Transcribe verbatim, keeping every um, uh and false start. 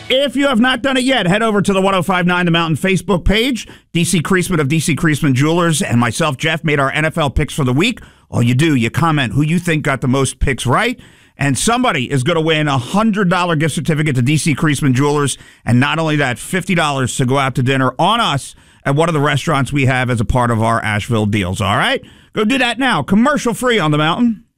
If you have not done it yet, head over to the ten fifty-nine The Mountain Facebook page. D C Creasman of D C Creasman Jewelers and myself, Jeff, made our N F L picks for the week. All you do, you comment who you think got the most picks right, and somebody is going to win a one hundred dollars gift certificate to D C Creasman Jewelers, and not only that, fifty dollars to go out to dinner on us at one of the restaurants we have as a part of our Asheville deals. All right? Go do that now. Commercial free on The Mountain.